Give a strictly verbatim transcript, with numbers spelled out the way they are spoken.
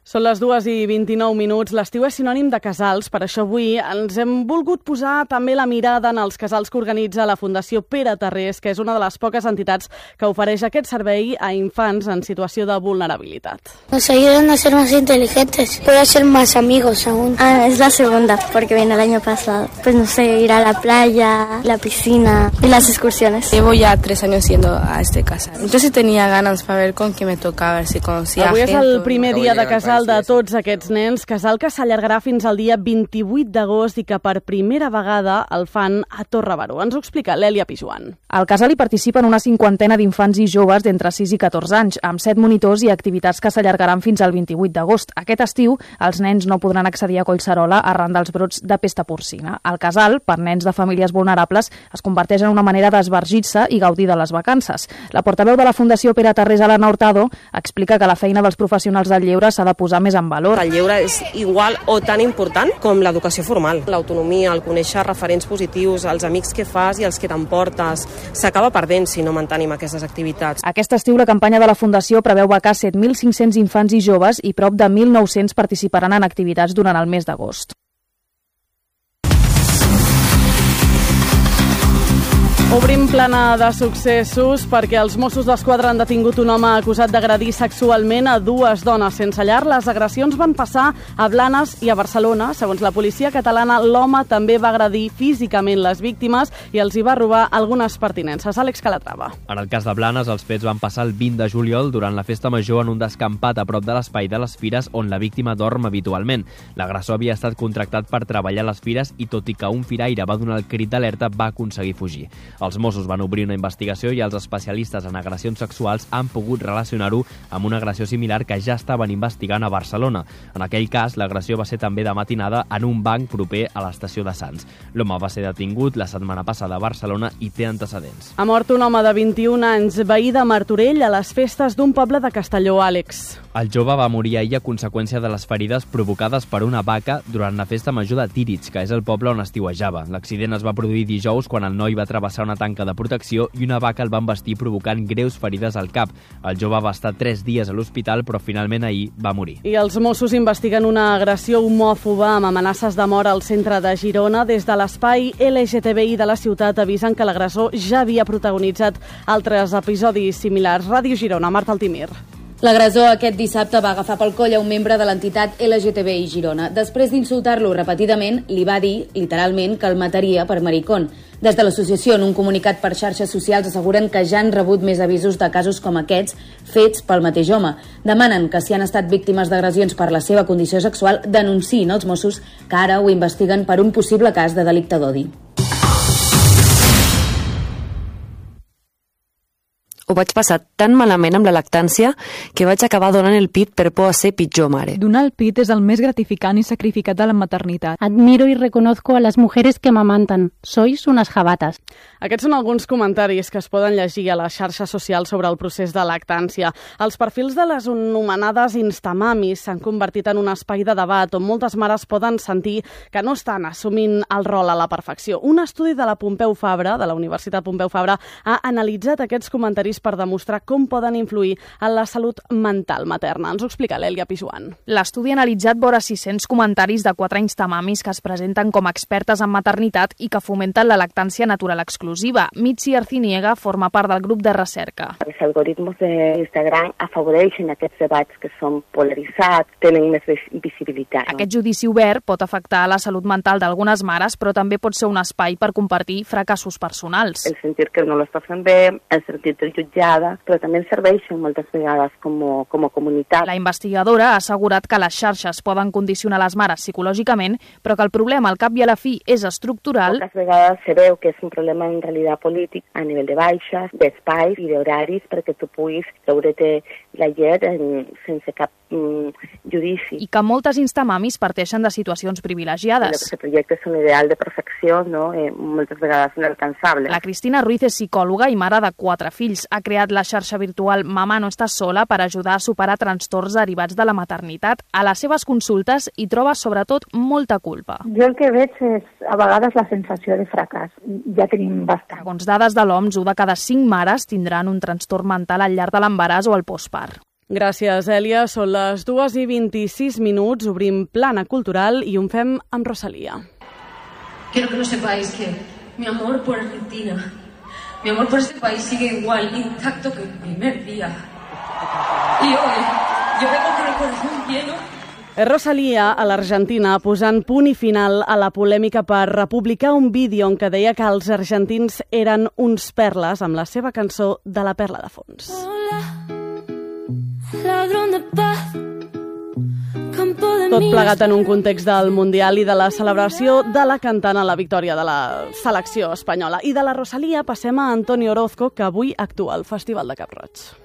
Són les dues i vint-i-nou minuts. L'estiu és sinònim de casals, per això avui ens hem volgut posar també la mirada en els casals que organitza la Fundació Pere Tarrés, que és una de les poques entitats que ofereix aquest servei a infants en situació de vulnerabilitat. Nos ayudan a ser más inteligentes, puede ser más amigos aún. Ah, es la segunda, porque vine el año pasado. Pues no sé, ir a la playa, la piscina y las excursiones. Llevo ya tres años yendo a este casal. Yo sí tenía ganas para ver con qué me tocaba, a ver si conocía Avui gente. és el primer dia de casal de tots aquests nens, casal que s'allargarà fins al dia vint-i-vuit d'agost i que per primera vegada el fan a Torrebaró. Ens ho explica l'Èlia Pijuan. Al casal hi participen una cinquantena d'infants i joves d'entre sis i catorze anys, amb set monitors i activitats que s'allargaran fins al vint-i-vuit d'agost. Aquest estiu, els nens no podran accedir a Collserola arran dels brots de pesta porcina. El casal, per nens de famílies vulnerables, es converteix en una manera d'esbargir-se i gaudir de les vacances. La portaveu de la Fundació Pere Tarrés, Elena Hurtado, explica que la feina dels professionals del lleure s'ha de posar més en valor. El lleure és igual o tan important com l'educació formal. L'autonomia, el conèixer referents positius, els amics que fas i els que t'emportes, s'acaba perdent si no mantenim aquestes activitats. Aquest estiu la campanya de la Fundació preveu becar set mil cinc-cents infants i joves i prop de mil nou-cents participaran en activitats durant el mes d'agost. Obrim plana de successos perquè els Mossos d'Esquadra han detingut un home acusat d'agredir sexualment a dues dones sense llar. Les agressions van passar a Blanes i a Barcelona. Segons la policia catalana, l'home també va agredir físicament les víctimes i els hi va robar algunes pertinences. Àlex Calatrava. En el cas de Blanes, els fets van passar el vint de juliol durant la festa major en un descampat a prop de l'espai de les fires on la víctima dorm habitualment. L'agressor havia estat contractat per treballar a les fires i, tot i que un firaire va donar el crit d'alerta, va aconseguir fugir. Els Mossos van obrir una investigació i els especialistes en agressions sexuals han pogut relacionar-ho amb una agressió similar que ja estaven investigant a Barcelona. En aquell cas, l'agressió va ser també de matinada en un banc proper a l'estació de Sants. L'home va ser detingut la setmana passada a Barcelona i té antecedents. Ha mort un home de vint-i-un anys, veí de Martorell, a les festes d'un poble de Castelló, Àlex. El jove va morir ahir a conseqüència de les ferides provocades per una vaca durant la festa major de Tírig, que és el poble on estiuejava. L'accident es va produir dijous quan el noi va travessar una tanca de protecció i una vaca el va embestir provocant greus ferides al cap. El jove va estar tres dies a l'hospital, però finalment ahir va morir. I els Mossos investiguen una agressió homòfoba amb amenaces de mort al centre de Girona. Des de l'espai L G T B I de la ciutat avisen que l'agressor ja havia protagonitzat altres episodis similars. Ràdio Girona, Marta Altimir. L'agressor aquest dissabte va agafar pel coll a un membre de l'entitat L G T B I Girona. Després d'insultar-lo repetidament, li va dir, literalment, que el mataria per maricón. Des de l'associació, en un comunicat per xarxes socials, asseguren que ja han rebut més avisos de casos com aquests fets pel mateix home. Demanen que si han estat víctimes d'agressions per la seva condició sexual, denunciïn els Mossos, que ara ho investiguen per un possible cas de delicte d'odi. Ho vaig passar tan malament amb la lactància que vaig acabar donant el pit per por a ser pitjor mare. Donar el pit és el més gratificant i sacrificat de la maternitat. Admiro y reconozco a las mujeres que amamantan. Sois unas jabatas. Aquests són alguns comentaris que es poden llegir a les xarxes socials sobre el procés de lactància. Els perfils de les anomenades instamamis s'han convertit en un espai de debat on moltes mares poden sentir que no estan assumint el rol a la perfecció. Un estudi de la Pompeu Fabra, de la Universitat Pompeu Fabra, ha analitzat aquests comentaris per demostrar com poden influir en la salut mental materna. Ens ho explica l'Èlia Pijuan. L'estudi ha analitzat vora sis-cents comentaris de quatre instamamis que es presenten com expertes en maternitat i que fomenten la lactància natural exclusiva. Mitzi Arciniega forma part del grup de recerca. Els algoritmes d'Instagram afavoreixen aquests debats que són polaritzats, tenen més visibilitat. No? Aquest judici obert pot afectar la salut mental d'algunes mares, però també pot ser un espai per compartir fracassos personals. El sentir que no l'està fent bé, el sentir jutjada, però també serveixen moltes vegades com, com a comunitat. La investigadora ha assegurat que les xarxes poden condicionar les mares psicològicament, però que el problema al cap i a la fi és estructural. Moltes vegades se veu que és un problema en realitat polític a nivell de baixes, d'espais i d'horaris perquè tu puguis treure-te la llet en, sense cap mm, judici. I que moltes instamamis parteixen de situacions privilegiades. Els projectes són ideal de perfecció, no? eh, moltes vegades inalcançables. La Cristina Ruiz és psicòloga i mare de quatre fills. Ha creat la xarxa virtual Mamà no estàs sola per ajudar a superar trastorns derivats de la maternitat. A les seves consultes hi troba sobretot molta culpa. Jo el que veig és a vegades la sensació de fracàs. Ja tenim bastant. Segons dades de l'O M S, u de cada cinc mares tindran un trastorn mental al llarg de l'embaràs o el postpart. Gràcies, Èlia. Són les dues i vint-i-sis minuts. Obrim Plana Cultural i ho fem amb Rosalía. Quiero que no sepáis que mi amor por Argentina, mi amor por este país sigue igual, intacto que el primer día. Y hoy, yo vengo con el corazón lleno. És Rosalía, a l'Argentina, posant punt i final a la polèmica per republicar un vídeo en què deia que els argentins eren uns perles amb la seva cançó de la perla de fons. Ladrón de paz. Tot plegat en un context del Mundial i de la celebració de la cantant a la victòria de la selecció espanyola. I de la Rosalía passem a Antonio Orozco, que avui actua al Festival de Cap Roig.